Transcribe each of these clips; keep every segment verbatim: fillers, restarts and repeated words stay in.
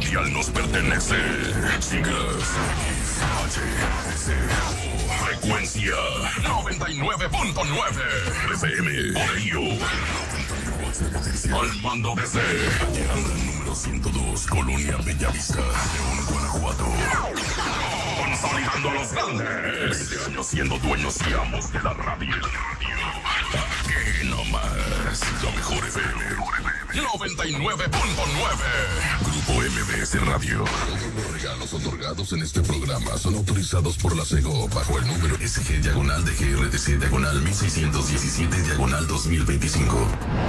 mundial nos pertenece. Siglas X, H, C, O, frecuencia noventa y nueve punto nueve F M. Por ello, al mando desde Alejandra número ciento dos, Colonia Bellavista, León, Guanajuato. Consolidando los grandes. veinte años siendo dueños y amos de la radio. Aquí nomás, la mejor F M. noventa y nueve punto nueve. Grupo M B S Radio. Todos los regalos otorgados en este programa son autorizados por la SEGO bajo el número S G diagonal de G R T C diagonal mil seiscientos diecisiete diagonal dos mil veinticinco.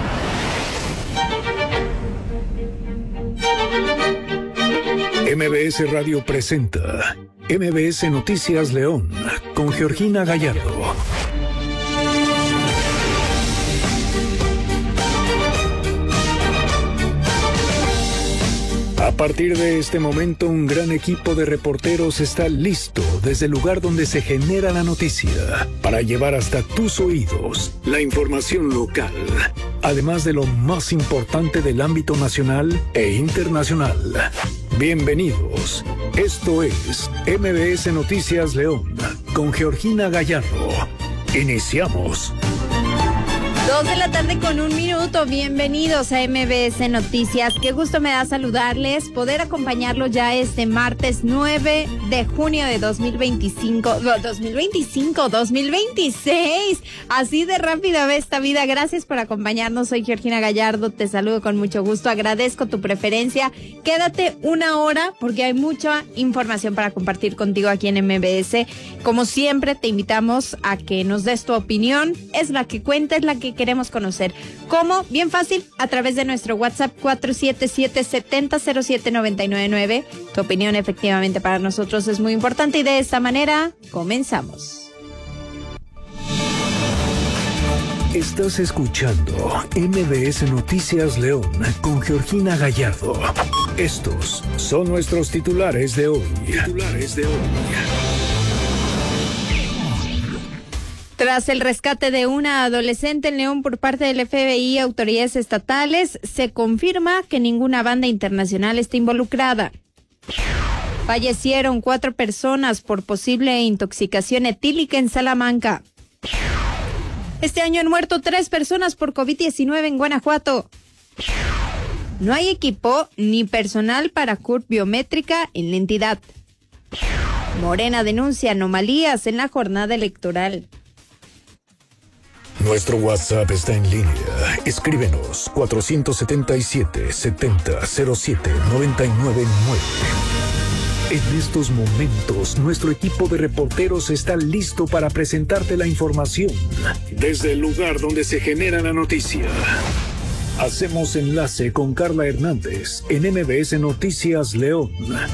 M B S Radio presenta M B S Noticias León con Georgina Gallardo. A partir de este momento, un gran equipo de reporteros está listo desde el lugar donde se genera la noticia para llevar hasta tus oídos la información local, además de lo más importante del ámbito nacional e internacional. Bienvenidos. Esto es M B S Noticias León con Georgina Gallardo. Iniciamos. Dos de la tarde con un minuto. Bienvenidos a M B S Noticias. Qué gusto me da saludarles, poder acompañarlos ya este martes nueve de junio de dos mil veinticinco, dos mil veinticinco, dos mil veintiséis. Así de rápida va esta vida. Gracias por acompañarnos. Soy Georgina Gallardo. Te saludo con mucho gusto. Agradezco tu preferencia. Quédate una hora porque hay mucha información para compartir contigo aquí en M B S. Como siempre, te invitamos a que nos des tu opinión. Es la que cuenta, es la que queremos conocer. ¿Cómo? Bien fácil, a través de nuestro WhatsApp cuatro siete siete, siete cero cero siete nueve nueve nueve. Tu opinión efectivamente para nosotros es muy importante y de esta manera comenzamos. Estás escuchando M B S Noticias León con Georgina Gallardo. Estos son nuestros titulares de hoy. Titulares de hoy. Tras el rescate de una adolescente en León por parte del F B I y autoridades estatales, se confirma que ninguna banda internacional está involucrada. Fallecieron cuatro personas por posible intoxicación etílica en Salamanca. Este año han muerto tres personas por COVID diecinueve en Guanajuato. No hay equipo ni personal para C U R P biométrica en la entidad. Morena denuncia anomalías en la jornada electoral. Nuestro WhatsApp está en línea. Escríbenos cuatro siete siete, siete cero cero siete nueve nueve nueve. En estos momentos, nuestro equipo de reporteros está listo para presentarte la información desde el lugar donde se genera la noticia. Hacemos enlace con Carla Hernández en M B S Noticias León.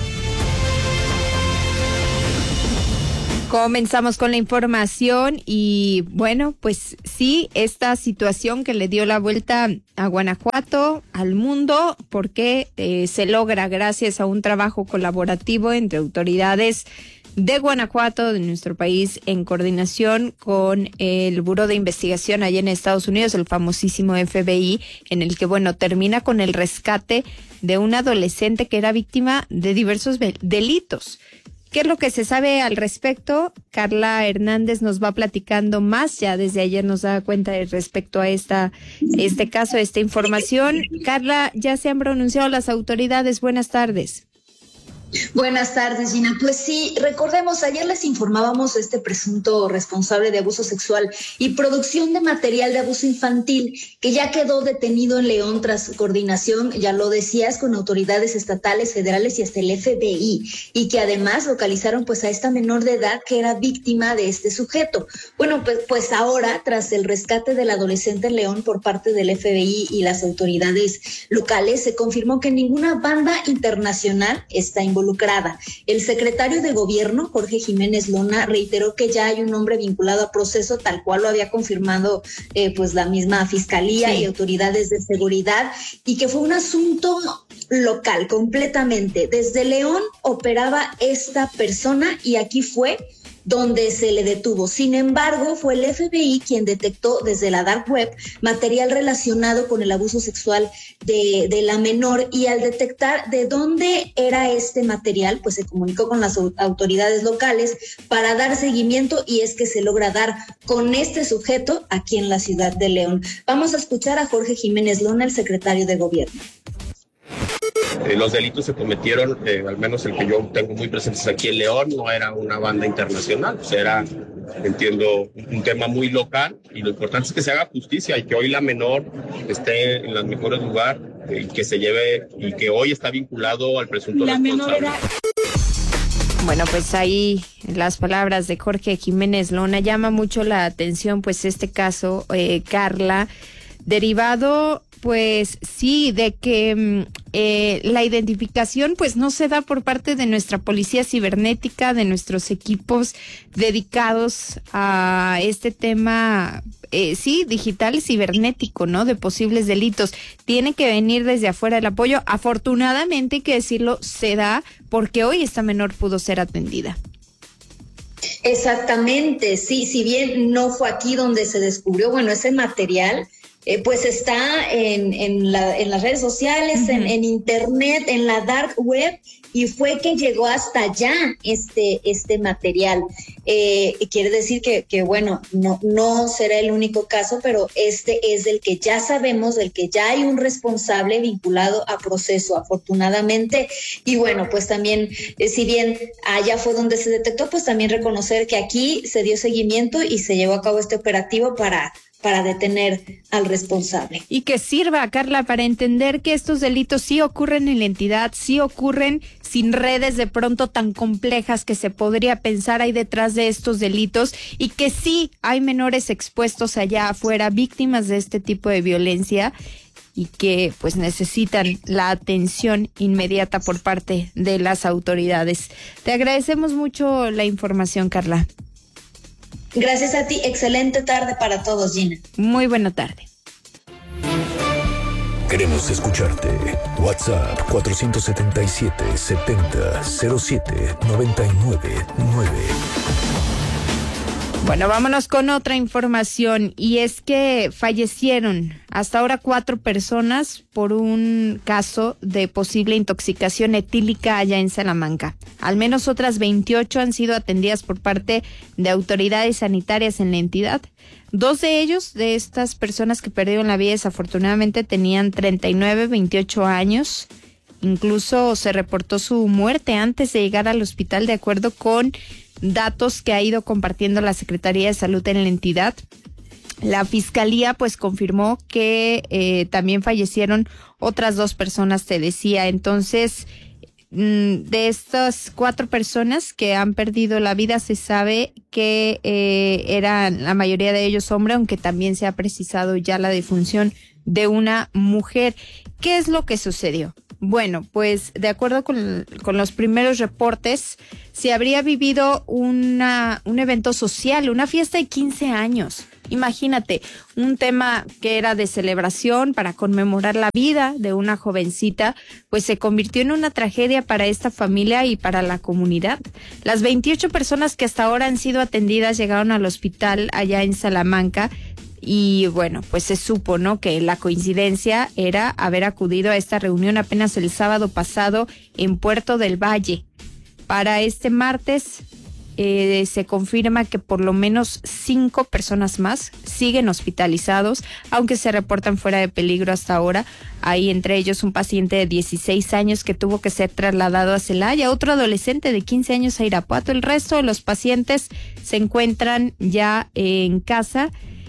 Comenzamos con la información y bueno, pues sí, esta situación que le dio la vuelta a Guanajuato, al mundo, porque eh, se logra gracias a un trabajo colaborativo entre autoridades de Guanajuato, de nuestro país, en coordinación con el Buró de Investigación allá en Estados Unidos, el famosísimo F B I, en el que, bueno, termina con el rescate de un adolescente que era víctima de diversos delitos. ¿Qué es lo que se sabe al respecto? Carla Hernández nos va platicando más. Ya desde ayer nos da cuenta de respecto a esta, este caso, esta información. Carla, ya se han pronunciado las autoridades. Buenas tardes. Buenas tardes, Gina. Pues sí, recordemos, ayer les informábamos de este presunto responsable de abuso sexual y producción de material de abuso infantil que ya quedó detenido en León tras coordinación, ya lo decías, con autoridades estatales, federales y hasta el F B I, y que además localizaron pues a esta menor de edad que era víctima de este sujeto. Bueno, pues, pues ahora, tras el rescate del adolescente en León por parte del F B I y las autoridades locales, se confirmó que ninguna banda internacional está involucrada. El secretario de Gobierno, Jorge Jiménez Luna, reiteró que ya hay un hombre vinculado a proceso, tal cual lo había confirmado eh, pues la misma Fiscalía sí. y autoridades de seguridad, y que fue un asunto local completamente. Desde León operaba esta persona y aquí fue donde se le detuvo. Sin embargo, fue el F B I quien detectó desde la dark web material relacionado con el abuso sexual de, de la menor, y al detectar de dónde era este material, pues se comunicó con las autoridades locales para dar seguimiento, y es que se logra dar con este sujeto aquí en la ciudad de León. Vamos a escuchar a Jorge Jiménez Lona, el secretario de Gobierno. Eh, los delitos se cometieron, eh, al menos el que yo tengo muy presentes aquí en León, no era una banda internacional, pues era, entiendo, un tema muy local, y lo importante es que se haga justicia y que hoy la menor esté en los mejores lugares, eh, y que se lleve, y que hoy está vinculado al presunto la responsable. Menor era... Bueno, pues ahí las palabras de Jorge Jiménez Lona. Llama mucho la atención pues este caso, eh, Carla, derivado pues sí de que eh, la identificación pues no se da por parte de nuestra policía cibernética, de nuestros equipos dedicados a este tema, eh, sí, digital y cibernético, ¿no? De posibles delitos. Tiene que venir desde afuera el apoyo. Afortunadamente, hay que decirlo, se da porque hoy esta menor pudo ser atendida. Exactamente, sí, si bien no fue aquí donde se descubrió, bueno, ese material, eh, pues está en, en, la, en las redes sociales, uh-huh. en, en internet, en la dark web, y fue que llegó hasta allá este, este material. Eh, quiere decir que, que, bueno, no, no será el único caso, pero este es el que ya sabemos, del que ya hay un responsable vinculado a proceso, afortunadamente. Y bueno, pues también, eh, si bien allá fue donde se detectó, pues también reconocer que aquí se dio seguimiento y se llevó a cabo este operativo para... para detener al responsable. Y que sirva, Carla, para entender que estos delitos sí ocurren en la entidad, sí ocurren sin redes de pronto tan complejas que se podría pensar hay detrás de estos delitos, y que sí hay menores expuestos allá afuera, víctimas de este tipo de violencia, y que pues necesitan la atención inmediata por parte de las autoridades. Te agradecemos mucho la información, Carla. Gracias a ti, excelente tarde para todos, Gina. Muy buena tarde. Queremos escucharte. WhatsApp cuatro siete siete, setenta, cero siete, noventa y nueve nueve. Bueno, vámonos con otra información, y es que fallecieron hasta ahora cuatro personas por un caso de posible intoxicación etílica allá en Salamanca. Al menos otras veintiocho han sido atendidas por parte de autoridades sanitarias en la entidad. Dos de ellos, de estas personas que perdieron la vida desafortunadamente, tenían treinta y nueve, veintiocho años. Incluso se reportó su muerte antes de llegar al hospital, de acuerdo con datos que ha ido compartiendo la Secretaría de Salud en la entidad. La Fiscalía pues confirmó que eh, también fallecieron otras dos personas, te decía. Entonces, mmm, de estas cuatro personas que han perdido la vida, se sabe que eh, eran la mayoría de ellos hombres, aunque también se ha precisado ya la defunción de una mujer. ¿Qué es lo que sucedió? Bueno, pues de acuerdo con, con los primeros reportes, se habría vivido una, un evento social, una fiesta de quince años. Imagínate, un tema que era de celebración para conmemorar la vida de una jovencita, pues se convirtió en una tragedia para esta familia y para la comunidad. Las veintiocho personas que hasta ahora han sido atendidas llegaron al hospital allá en Salamanca. Y bueno, pues se supo, ¿no?, que la coincidencia era haber acudido a esta reunión apenas el sábado pasado en Puerto del Valle. Para este martes eh, se confirma que por lo menos cinco personas más siguen hospitalizados, aunque se reportan fuera de peligro hasta ahora. Hay entre ellos un paciente de dieciséis años que tuvo que ser trasladado a Celaya, otro adolescente de quince años a Irapuato. El resto de los pacientes se encuentran ya en casa.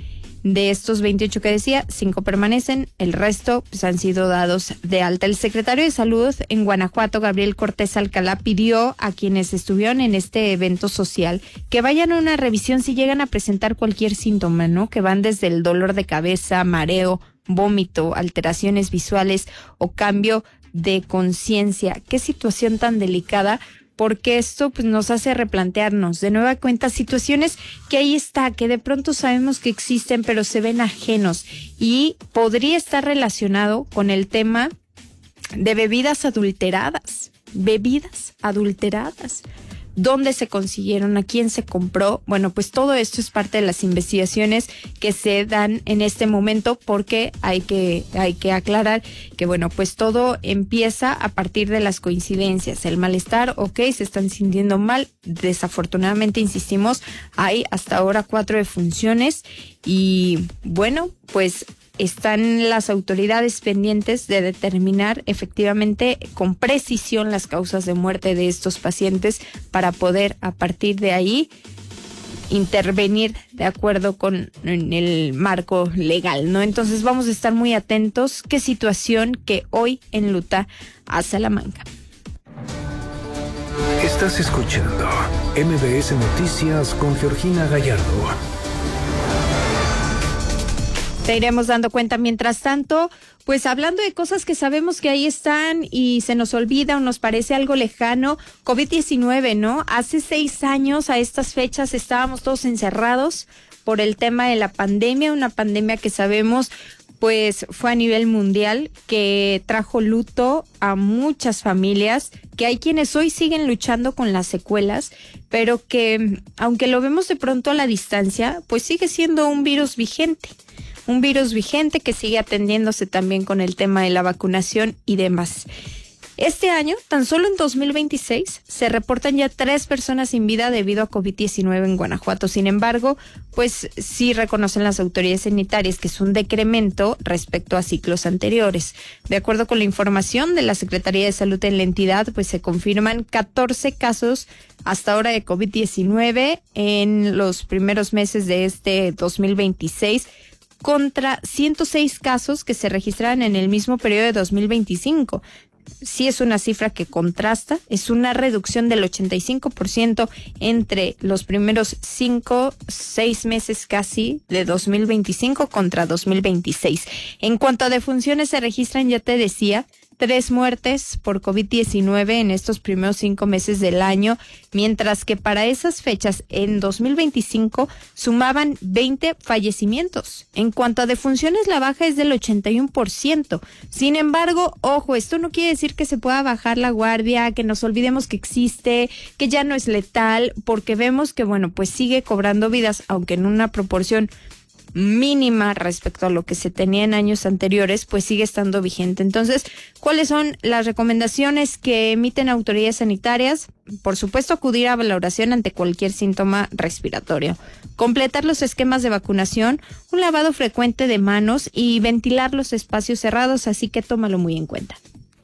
De estos veintiocho que decía, cinco permanecen, el resto pues han sido dados de alta. El secretario de Salud en Guanajuato, Gabriel Cortés Alcalá, pidió a quienes estuvieron en este evento social que vayan a una revisión si llegan a presentar cualquier síntoma, ¿no? Que van desde el dolor de cabeza, mareo, vómito, alteraciones visuales o cambio de conciencia. Qué situación tan delicada, porque esto pues nos hace replantearnos de nueva cuenta situaciones que ahí está, que de pronto sabemos que existen, pero se ven ajenos, y podría estar relacionado con el tema de bebidas adulteradas, bebidas adulteradas. dónde se consiguieron, a quién se compró. Bueno, pues todo esto es parte de las investigaciones que se dan en este momento, porque hay que, hay que aclarar que, bueno, pues todo empieza a partir de las coincidencias. El malestar, ok, se están sintiendo mal. Desafortunadamente, insistimos, hay hasta ahora cuatro defunciones y, bueno, pues están las autoridades pendientes de determinar efectivamente con precisión las causas de muerte de estos pacientes para poder a partir de ahí intervenir de acuerdo con el marco legal, ¿no? Entonces vamos a estar muy atentos. Qué situación que hoy enluta a Salamanca. Estás escuchando M B S Noticias con Georgina Gallardo. Te iremos dando cuenta. Mientras tanto, pues hablando de cosas que sabemos que ahí están y se nos olvida o nos parece algo lejano, COVID diecinueve, ¿no? Hace seis años a estas fechas estábamos todos encerrados por el tema de la pandemia, una pandemia que sabemos pues fue a nivel mundial, que trajo luto a muchas familias, que hay quienes hoy siguen luchando con las secuelas, pero que aunque lo vemos de pronto a la distancia, pues sigue siendo un virus vigente. Un virus vigente que sigue atendiéndose también con el tema de la vacunación y demás. Este año, tan solo en dos mil veintiséis, se reportan ya tres personas sin vida debido a COVID diecinueve en Guanajuato. Sin embargo, pues sí reconocen las autoridades sanitarias que es un decremento respecto a ciclos anteriores. De acuerdo con la información de la Secretaría de Salud en la entidad, pues se confirman catorce casos hasta ahora de COVID diecinueve en los primeros meses de este dos mil veintiséis, contra ciento seis casos que se registraron en el mismo periodo de dos mil veinticinco. Sí es una cifra que contrasta, es una reducción del ochenta y cinco por ciento entre los primeros cinco, seis meses casi de dos mil veinticinco contra dos mil veintiséis. En cuanto a defunciones, se registran, ya te decía, tres muertes por COVID diecinueve en estos primeros cinco meses del año, mientras que para esas fechas, en dos mil veinticinco, sumaban veinte fallecimientos. En cuanto a defunciones, la baja es del ochenta y uno por ciento. Sin embargo, ojo, esto no quiere decir que se pueda bajar la guardia, que nos olvidemos que existe, que ya no es letal, porque vemos que, bueno, pues sigue cobrando vidas, aunque en una proporción mínima respecto a lo que se tenía en años anteriores, pues sigue estando vigente. Entonces, ¿cuáles son las recomendaciones que emiten autoridades sanitarias? Por supuesto, acudir a valoración ante cualquier síntoma respiratorio, completar los esquemas de vacunación, un lavado frecuente de manos y ventilar los espacios cerrados, así que tómalo muy en cuenta.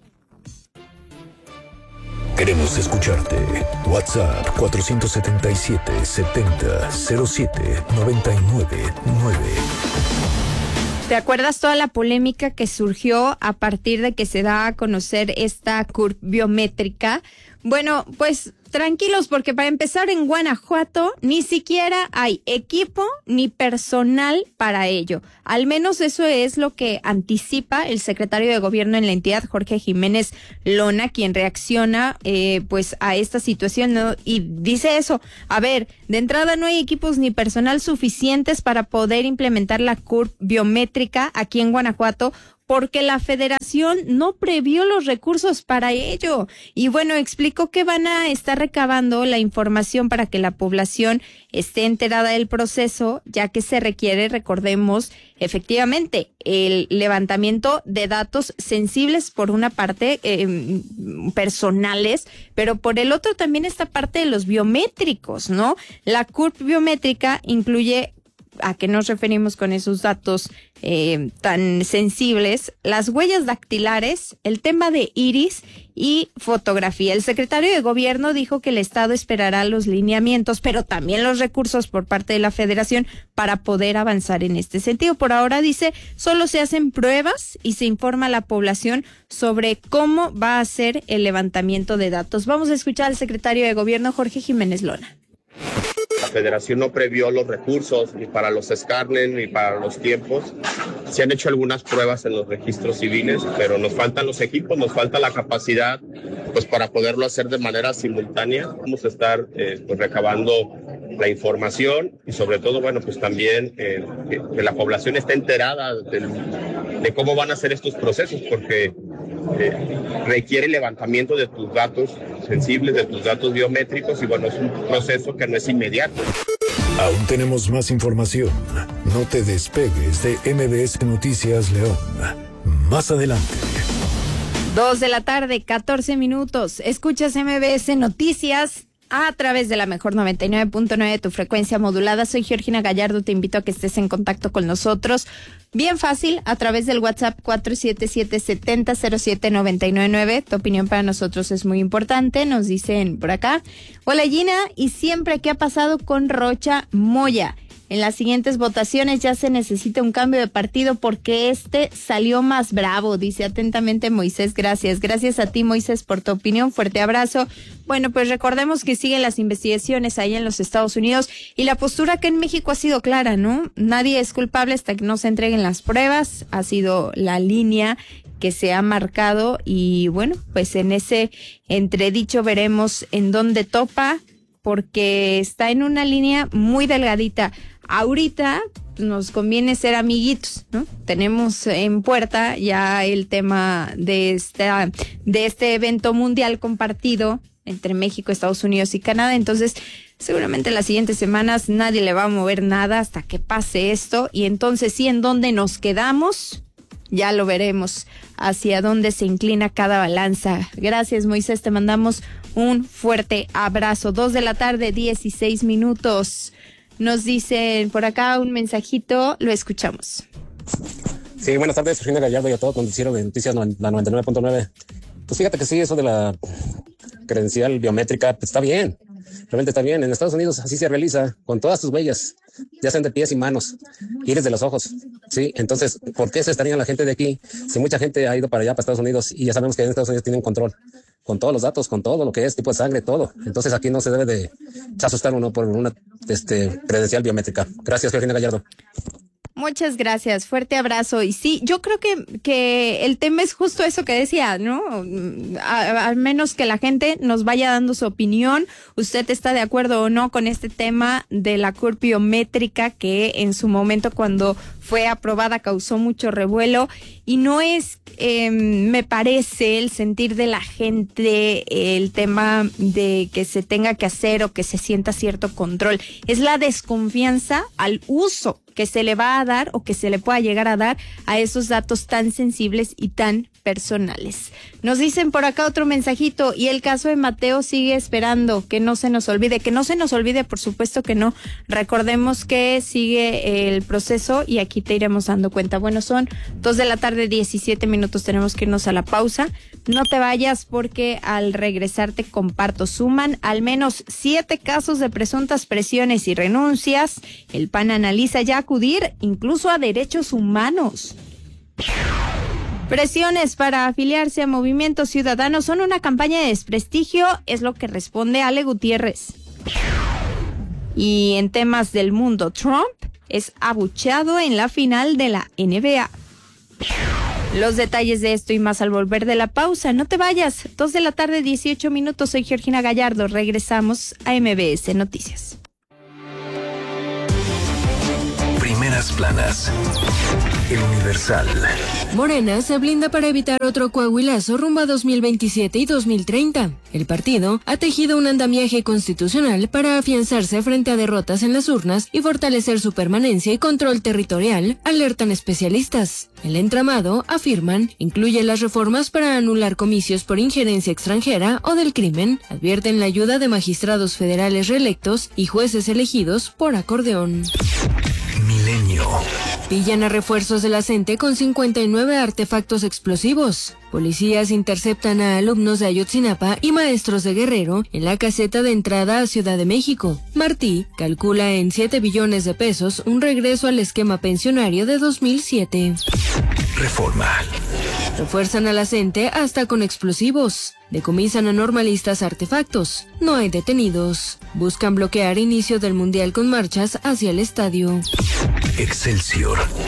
Queremos escucharte. WhatsApp cuatro siete siete, setenta, cero siete, noventa y nueve nueve. ¿Te acuerdas toda la polémica que surgió a partir de que se da a conocer esta curva biométrica? Bueno, pues tranquilos, porque para empezar, en Guanajuato ni siquiera hay equipo ni personal para ello. Al menos eso es lo que anticipa el secretario de Gobierno en la entidad, Jorge Jiménez Lona, quien reacciona eh, pues a esta situación, ¿no? Y dice eso: a ver, de entrada no hay equipos ni personal suficientes para poder implementar la curva biométrica aquí en Guanajuato, porque la federación no previó los recursos para ello. Y bueno, explicó que van a estar recabando la información para que la población esté enterada del proceso, ya que se requiere, recordemos, efectivamente, el levantamiento de datos sensibles por una parte, eh, personales, pero por el otro también esta parte de los biométricos, ¿no? La curva biométrica incluye, ¿a qué nos referimos con esos datos eh, tan sensibles? Las huellas dactilares, el tema de iris y fotografía. El secretario de Gobierno dijo que el Estado esperará los lineamientos, pero también los recursos por parte de la Federación para poder avanzar en este sentido. Por ahora, dice, solo se hacen pruebas y se informa a la población sobre cómo va a ser el levantamiento de datos. Vamos a escuchar al secretario de Gobierno, Jorge Jiménez Lona. La Federación no previó los recursos ni para los escáneres ni para los tiempos. Se han hecho algunas pruebas en los registros civiles, pero nos faltan los equipos, nos falta la capacidad pues para poderlo hacer de manera simultánea. Vamos a estar eh, pues recabando la información y sobre todo, bueno, pues también eh, que, que la población esté enterada del, de cómo van a ser estos procesos, porque eh, requiere levantamiento de tus datos sensibles, de tus datos biométricos, y bueno, es un proceso que no es inmediato. Aún tenemos más información. No te despegues de M B S Noticias León. Más adelante. Dos de la tarde, catorce minutos. Escuchas M B S Noticias a través de la mejor noventa y nueve punto nueve de tu frecuencia modulada. Soy Georgina Gallardo, te invito a que estés en contacto con nosotros. Bien fácil, a través del WhatsApp cuatro siete siete, siete cero cero siete, nueve nueve nueve. Tu opinión para nosotros es muy importante, nos dicen por acá. Hola Gina, y siempre, ¿qué ha pasado con Rocha Moya? En las siguientes votaciones ya se necesita un cambio de partido porque este salió más bravo, dice atentamente Moisés. Gracias, gracias a ti Moisés por tu opinión, fuerte abrazo. Bueno, pues recordemos que siguen las investigaciones ahí en los Estados Unidos y la postura que en México ha sido clara, ¿no? Nadie es culpable hasta que no se entreguen las pruebas, ha sido la línea que se ha marcado y bueno, pues en ese entredicho veremos en dónde topa, porque está en una línea muy delgadita. Ahorita nos conviene ser amiguitos, ¿no? Tenemos en puerta ya el tema de esta, de este evento mundial compartido entre México, Estados Unidos y Canadá. Entonces, seguramente en las siguientes semanas nadie le va a mover nada hasta que pase esto. Y entonces sí, en dónde nos quedamos, ya lo veremos, hacia dónde se inclina cada balanza. Gracias, Moisés, te mandamos un fuerte abrazo. Dos de la tarde, dieciséis minutos. Nos dicen por acá un mensajito, lo escuchamos. Sí, buenas tardes, Georgina Gallardo y a todo noticiero de Noticias la noventa y nueve punto nueve. Pues fíjate que sí, eso de la credencial biométrica pues está bien, realmente está bien. En Estados Unidos así se realiza, con todas tus huellas, ya sean de pies y manos, iris de los ojos. Sí, entonces, ¿por qué se estaría la gente de aquí? Si mucha gente ha ido para allá, para Estados Unidos, y ya sabemos que en Estados Unidos tienen control con todos los datos, con todo lo que es tipo de sangre, todo. Entonces aquí no se debe de asustar uno por una este, credencial biométrica. Gracias, Georgina Gallardo. Muchas gracias, fuerte abrazo. Y sí, yo creo que, que el tema es justo eso que decía, ¿no? A, al menos que la gente nos vaya dando su opinión. ¿Usted está de acuerdo o no con este tema de la curva biométrica que en su momento cuando fue aprobada causó mucho revuelo? Y no es, eh, me parece, el sentir de la gente, el tema de que se tenga que hacer o que se sienta cierto control. Es la desconfianza al uso que se le va a dar o que se le pueda llegar a dar a esos datos tan sensibles y tan personales. Nos dicen por acá otro mensajito, y el caso de Mateo sigue esperando, que no se nos olvide, que no se nos olvide, por supuesto que no. Recordemos que sigue el proceso y aquí te iremos dando cuenta. Bueno, son dos de la tarde, diecisiete minutos, tenemos que irnos a la pausa. No te vayas porque al regresar te comparto, suman al menos siete casos de presuntas presiones y renuncias. El P A N analiza ya acudir incluso a derechos humanos. Presiones para afiliarse a Movimiento Ciudadano son una campaña de desprestigio, es lo que responde Ale Gutiérrez. Y en temas del mundo, Trump es abucheado en la final de la N B A. Los detalles de esto y más al volver de la pausa. No te vayas. Dos de la tarde, dieciocho minutos. Soy Georgina Gallardo. Regresamos a M B S Noticias. Primeras planas. El Universal. Morena se blinda para evitar otro coahuilazo rumbo a dos mil veintisiete y dos mil treinta. El partido ha tejido un andamiaje constitucional para afianzarse frente a derrotas en las urnas y fortalecer su permanencia y control territorial, alertan especialistas. El entramado, afirman, incluye las reformas para anular comicios por injerencia extranjera o del crimen, advierten la ayuda de magistrados federales reelectos y jueces elegidos por acordeón. Milenio. Pillan a refuerzos de la CENTE con cincuenta y nueve artefactos explosivos. Policías interceptan a alumnos de Ayotzinapa y maestros de Guerrero en la caseta de entrada a Ciudad de México. Martí calcula en siete billones de pesos un regreso al esquema pensionario de dos mil siete. Reforma. Refuerzan a la CENTE hasta con explosivos. Decomisan a normalistas artefactos. No hay detenidos. Buscan bloquear inicio del Mundial con marchas hacia el estadio. Excelsior.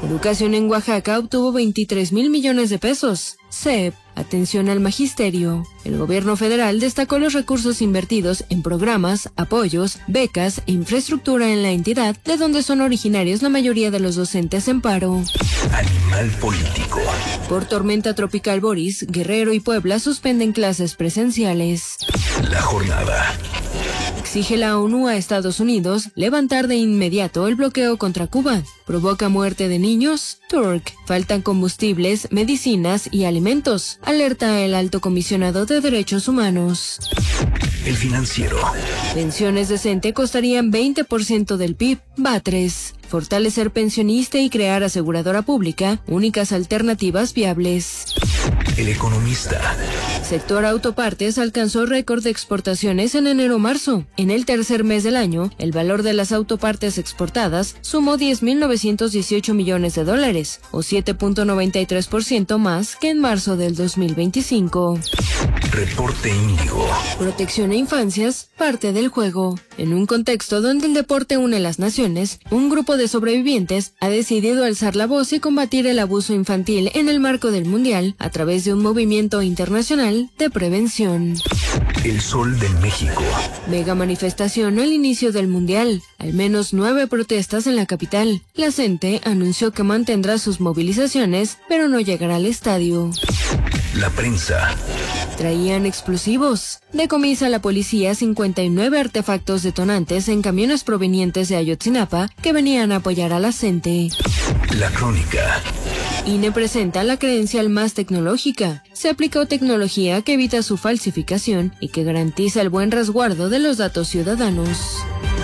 Educación en Oaxaca obtuvo veintitrés mil millones de pesos. C E P. Atención al magisterio. El gobierno federal destacó los recursos invertidos en programas, apoyos, becas e infraestructura en la entidad, de donde son originarios la mayoría de los docentes en paro. Animal político. Por tormenta tropical Boris, Guerrero y Puebla suspenden clases presenciales. La jornada. Exige la ONU a Estados Unidos levantar de inmediato el bloqueo contra Cuba. Provoca muerte de niños. Turk. Faltan combustibles, medicinas y alimentos. Alerta el alto comisionado de derechos humanos. El financiero. Pensiones decente costarían veinte por ciento del P I B. Batres. Fortalecer pensionista y crear aseguradora pública, únicas alternativas viables. El economista. Sector autopartes alcanzó récord de exportaciones en enero-marzo. En el tercer mes del año, el valor de las autopartes exportadas sumó diez mil novecientos dieciocho millones de dólares, o siete punto noventa y tres por ciento más que en marzo del dos mil veinticinco. Reporte Índigo. Protección a infancias, parte del juego. En un contexto donde el deporte une las naciones, un grupo de sobrevivientes ha decidido alzar la voz y combatir el abuso infantil en el marco del Mundial a través de un movimiento internacional de prevención. El Sol de México. Mega manifestación al inicio del Mundial. Al menos nueve protestas en la capital. La C E N T E anunció que mantendrá sus movilizaciones, pero no llegará al estadio. La prensa. Traían explosivos. Decomisa la policía cincuenta y nueve artefactos detonantes en camiones provenientes de Ayotzinapa que venían a apoyar a la C E N T E. La crónica. I N E presenta la credencial más tecnológica. Se aplicó tecnología que evita su falsificación y que garantiza el buen resguardo de los datos ciudadanos.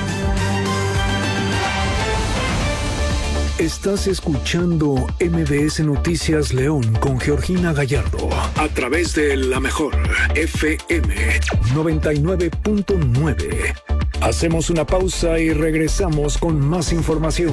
Estás escuchando M B S Noticias León con Georgina Gallardo a través de La Mejor F M noventa y nueve punto nueve. Hacemos una pausa y regresamos con más información.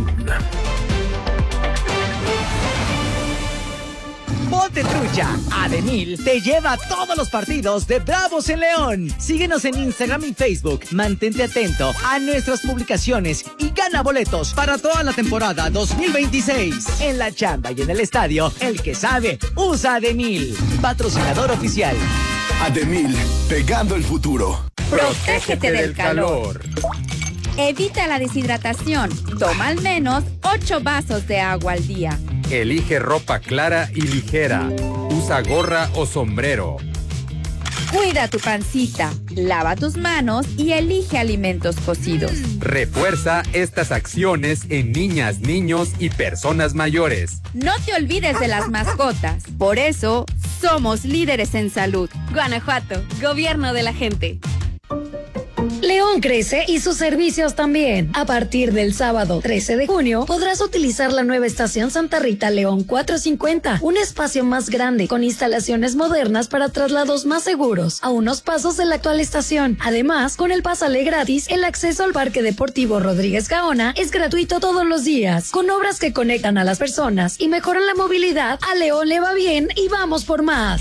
Ponte trucha. Ademil te lleva a todos los partidos de Bravos en León. Síguenos en Instagram y Facebook. Mantente atento a nuestras publicaciones y gana boletos para toda la temporada dos mil veintiséis. En la chamba y en el estadio, el que sabe, usa Ademil. Patrocinador oficial. Ademil, pegando el futuro. Protégete del calor. Evita la deshidratación. Toma al menos ocho vasos de agua al día. Elige ropa clara y ligera. Usa gorra o sombrero. Cuida tu pancita, lava tus manos y elige alimentos cocidos. Refuerza estas acciones en niñas, niños y personas mayores. No te olvides de las mascotas. Por eso, somos líderes en salud. Guanajuato, gobierno de la gente. León crece y sus servicios también. A partir del sábado trece de junio podrás utilizar la nueva estación Santa Rita León cuatrocientos cincuenta, un espacio más grande con instalaciones modernas para traslados más seguros, a unos pasos de la actual estación. Además, con el pásale gratis, el acceso al Parque Deportivo Rodríguez Gaona es gratuito todos los días. Con obras que conectan a las personas y mejoran la movilidad, a León le va bien y vamos por más.